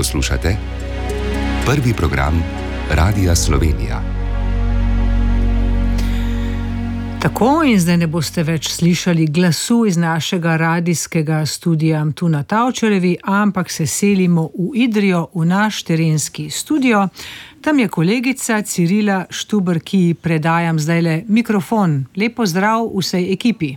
Poslušate prvi program Radia Slovenija. Tako, in zdaj ne boste več slišali glasu iz našega radijskega studia tu na Tavčarjevi, ampak se selimo v Idrijo, v naš terenski studio. Tam je kolegica Cirila Štuber, ki predajam zdajle mikrofon. Lepo zdrav vsej ekipi.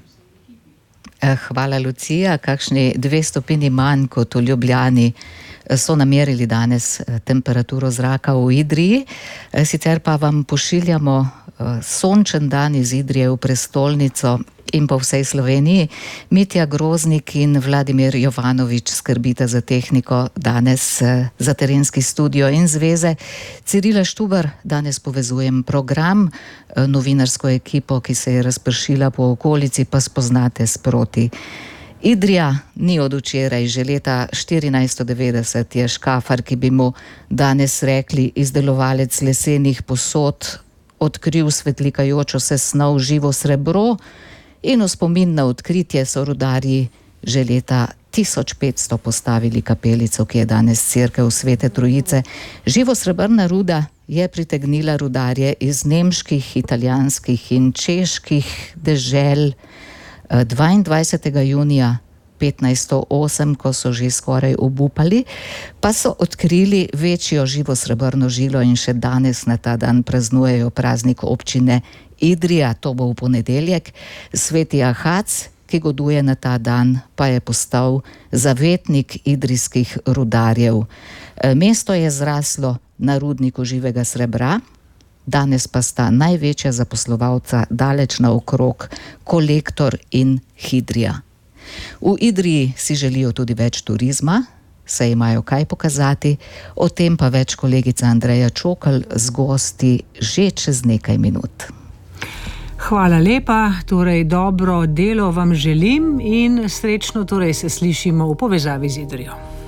Hvala, Lucija. Kakšni 2 stopinji manj kot v Ljubljani so namerili danes temperaturo zraka v Idriji. Sicer pa vam pošiljamo sončen dan iz Idrije v prestolnico in po vsej Sloveniji. Mitja Groznik in Vladimir Jovanovič skrbita za tehniko danes, za terenski studio in zveze. Cirila Štuber, danes povezujem program, novinarsko ekipo, ki se je razpršila po okolici, pa spoznate sproti. Idrija ni od včeraj, že leta 1490 je škafar, ki bi mu danes rekli izdelovalec lesenih posod, odkril svetlikajočo se snov živo srebro in v spomin na odkritje so rudarji že leta 1500 postavili kapelico, ki je danes cerkev Svete Trojice. Živo srebrna ruda je pritegnila rudarje iz nemških, italijanskih in čeških dežel. 22. junija 1508, ko so že skoraj obupali, pa so odkrili večjo živo srebrno žilo in še danes na ta dan praznujejo praznik občine Idrija, to bo v ponedeljek. Sveti Ahac, ki goduje na ta dan, pa je postal zavetnik idrijskih rudarjev. Mesto je zraslo na rudniku živega srebra, danes pa sta največja zaposlovalca daleč naokrog Kolektor in Hidrija. V Idriji si želijo tudi več turizma, saj imajo kaj pokazati, o tem pa več kolegica Andreja Čokl z gosti že čez nekaj minut. Hvala lepa, torej dobro delo vam želim in srečno torej se slišimo v povezavi z Idrijo.